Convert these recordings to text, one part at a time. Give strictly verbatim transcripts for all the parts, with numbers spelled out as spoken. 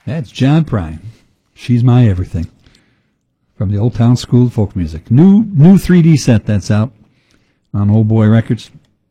That's John Prine. She's My Everything. From the Old Town School of Folk Music. New new three D set that's out on Old Boy Records.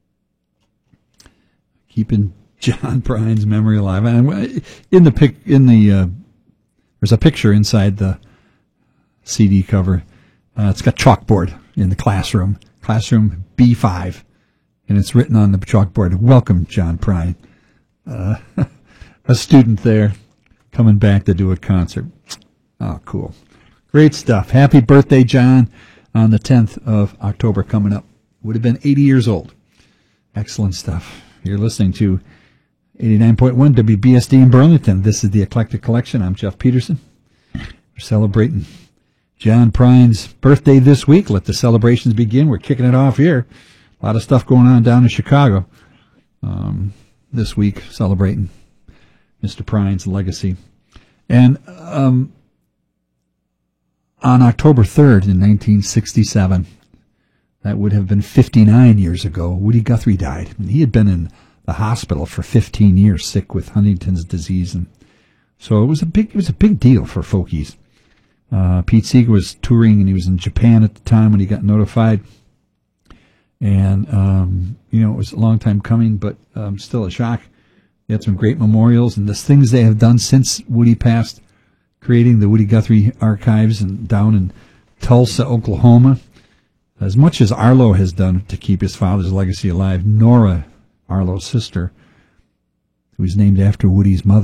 Keeping John Prine's memory alive. And in the pic, in the uh, there's a picture inside the C D cover. Uh, it's got chalkboard in the classroom, classroom B five, and it's written on the chalkboard, "Welcome, John Prine." Uh, a student there coming back to do a concert. Oh, cool. Great stuff. Happy birthday, John, on the tenth of October coming up. Would have been eighty years old. Excellent stuff. You're listening to eighty-nine point one W B S D in Burlington. This is the Eclectic Collection. I'm Jeff Peterson. We're celebrating John Prine's birthday this week. Let the celebrations begin. We're kicking it off here. A lot of stuff going on down in Chicago um, this week, celebrating Mister Prine's legacy. And um, on October third in nineteen sixty-seven, that would have been fifty-nine years ago, Woody Guthrie died. And he had been in the hospital for fifteen years, sick with Huntington's disease. And so it was a big, it was a big deal for folkies. Uh, Pete Seeger was touring, and he was in Japan at the time when he got notified. And, um, you know, it was a long time coming, but um, still a shock. They had some great memorials, and the things they have done since Woody passed, creating the Woody Guthrie Archives and down in Tulsa, Oklahoma. As much as Arlo has done to keep his father's legacy alive, Nora, Arlo's sister, who was named after Woody's mother,